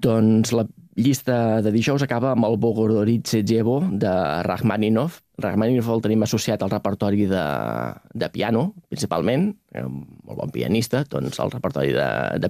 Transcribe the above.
Doncs la llista de dijous acaba amb el Bogoroditse Djevo de Rachmaninoff. Rachmaninoff el tenim associat al repertori de piano, principalment, molt bon pianista, doncs el repertori de